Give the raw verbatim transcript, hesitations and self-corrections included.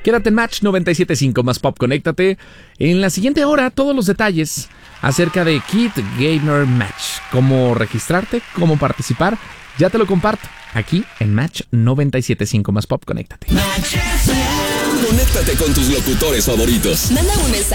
Quédate en Match noventa y siete punto cinco más Pop, conéctate. En la siguiente hora, todos los detalles acerca de Kid Gamer Match. Cómo registrarte, cómo participar, ya te lo comparto aquí en Match noventa y siete punto cinco más Pop, conéctate. Conéctate con tus locutores favoritos. Manda un mensaje